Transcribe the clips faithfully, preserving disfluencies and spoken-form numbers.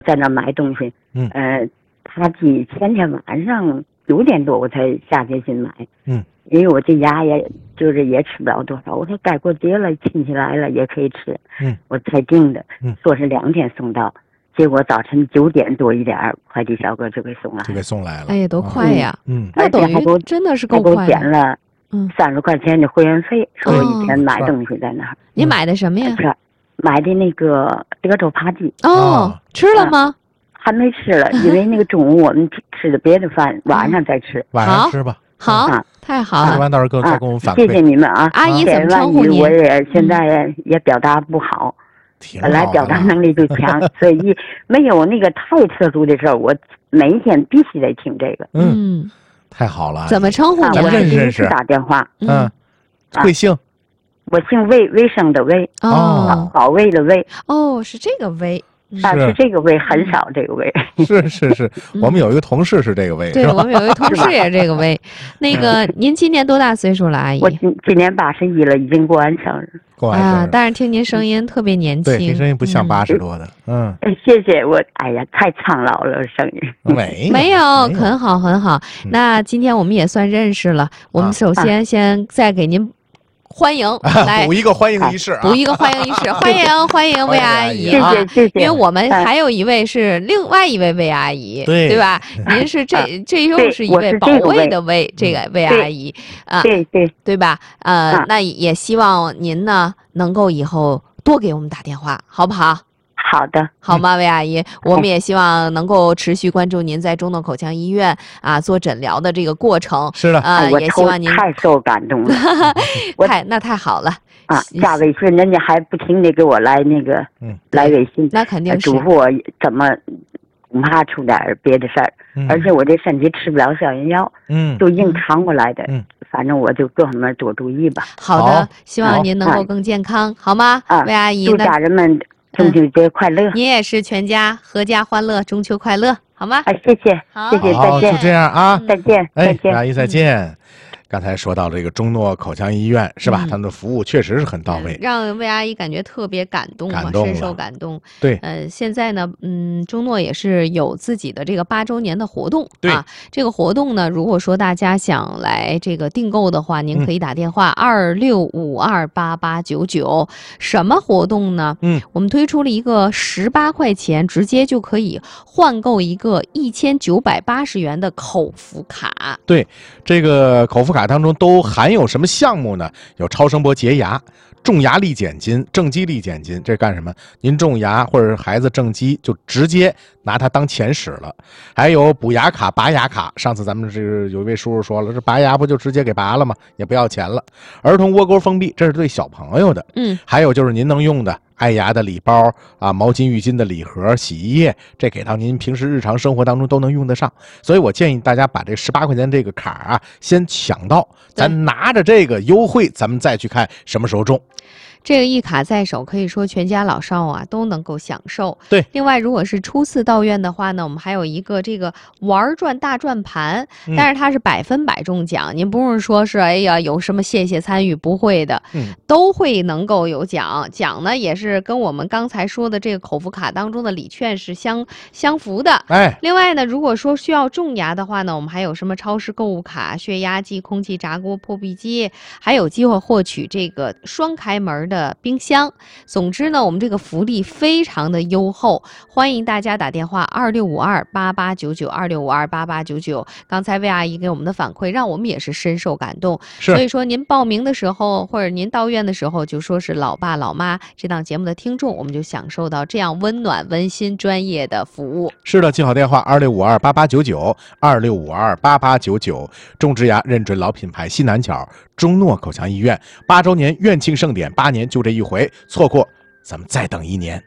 在那买东西。 嗯， 呃，他几前天晚上九点多我才下决心买。 嗯， 因为我这牙也就是也吃不了多少，我说该过节了，亲戚来了也可以吃。 嗯， 我才定的。 嗯， 说是两天送到，结果早晨九点多一点，快递小哥就给送来， 就给送来了。 哎呀，多快呀！ 嗯， 那等于真的是够快的。 还给我减了三十块钱的会员费，说我以前买东西在那儿。 你买的什么呀？ 买的那个德州扒鸡。 哦，吃了吗？ 还没吃了，因为那个中午我们吃的别的饭，晚上再吃。 晚上吃吧。 好，太好了。 吃完到时候再跟我们反馈。 谢谢你们啊！ 阿姨怎么称呼您？ 我也现在也表达不好，本来表达能力就强，所以没有那个太特殊的事儿，我每一天必须得听这个。 嗯，太好了。 怎么称呼您？ 我是第一次打电话。 嗯，贵姓？ 我姓魏，卫生的魏。 哦， 保卫的卫。 哦，是这个魏。 啊，是这个魏，很少这个魏。 是是是，我们有一个同事是这个魏， 对，我们有一个同事也是这个魏。那个，您今年多大岁数了，阿姨？ 我今今年八十一了，已经过完生日。 过完生日， 但是听您声音特别年轻， 对，听声音不像八十多的。嗯， 谢谢我，哎呀，太苍老了，声音。 没没有，很好很好。那今天我们也算认识了。我们首先先再给您。欢迎，来补一个欢迎仪式， 补一个欢迎仪式，欢迎欢迎魏阿姨啊！谢谢谢谢。 因为我们还有一位是另外一位魏阿姨， 对对吧？您是这这又是一位保卫的魏，这个魏阿姨啊， 对对对吧？呃，那也希望您呢能够以后多给我们打电话，好不好？ 好的， 好吗，魏阿姨？我们也希望能够持续关注您在中诺口腔医院啊做诊疗的这个过程。 是的， 啊，也希望您太受感动了， 太那太好了啊！加微信，人家还不停的给我来那个，嗯，来微信， 那肯定是嘱咐我怎么，恐怕出点别的事儿，而且我这身体吃不了消炎药，嗯，都硬扛过来的，嗯，反正我就各方面多注意吧。 好的，希望您能够更健康，好吗？ 啊， 魏阿姨， 祝家人们中秋节快乐！ 你也是全家阖家欢乐，中秋快乐，好吗？ 啊，谢谢，谢谢，再见， 就这样啊， 再见，再见， 阿姨再见。刚才说到这个中诺口腔医院是吧？他们的服务确实是很到位， 让魏阿姨感觉特别感动嘛，深受感动。 对， 呃，现在呢，嗯，中诺也是有自己的这个八周年的活动啊。 这个活动呢，如果说大家想来这个订购的话，您可以打电话二六五二八八九九。什么活动呢？ 嗯， 我们推出了一个十八块钱直接就可以换购一个一千九百八十元的口服卡。 对，这个口服卡当中都含有什么项目呢？有超声波洁牙、种牙力减金、正畸力减金，这干什么？您种牙或者是孩子正畸，就直接拿它当钱使了。还有补牙卡、拔牙卡，上次咱们这个有一位叔叔说了，这拔牙不就直接给拔了吗？也不要钱了。儿童窝沟封闭，这是对小朋友的。 嗯， 还有就是您能用的爱牙的礼包啊，毛巾、浴巾的礼盒、洗衣液，这给到您平时日常生活当中都能用得上。所以我建议大家把这十八块钱这个卡啊先抢到，咱拿着这个优惠，咱们再去看什么时候中。 这个一卡在手，可以说全家老少啊都能够享受。 对， 另外如果是初次到院的话呢，我们还有一个这个玩转大转盘，但是它是百分百中奖，嗯、您不用说是哎呀有什么谢谢参与，不会的，嗯，都会能够有奖。奖呢也是跟我们刚才说的这个口服卡当中的礼券是相相符的。 哎， 另外呢，如果说需要种牙的话呢，我们还有什么超市购物卡、血压计、空气炸锅、破壁机，还有机会获取这个双开门的冰箱。总之呢，我们这个福利非常的优厚，欢迎大家打电话二六五二八八九九二六五二八八九九。刚才魏阿姨给我们的反馈，让我们也是深受感动。所以说，您报名的时候或者您到院的时候，就说是老爸老妈这档节目的听众，我们就享受到这样温暖、温馨、专业的服务。 是的，记好电话二六五二八八九九二六五二八八九九。种植牙认准老品牌西南巧中诺口腔医院八周年院庆盛典，八年就这一回，错过咱们再等一年。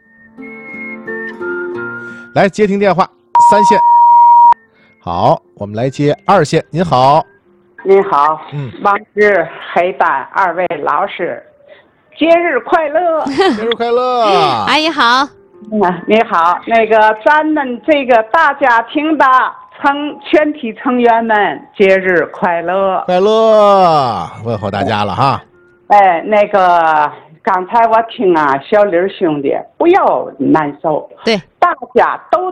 来接听电话，三线。好，我们来接二线。您好。 您好，嗯，王志、黑板二位老师，节日快乐！ 节日快乐！ 阿姨好。 嗯，你好，那个咱们这个大家庭的成全体成员们，节日快乐！ 快乐！问候大家了哈。 哎，那个刚才我听啊，小李兄弟不要难受， 对， 大家都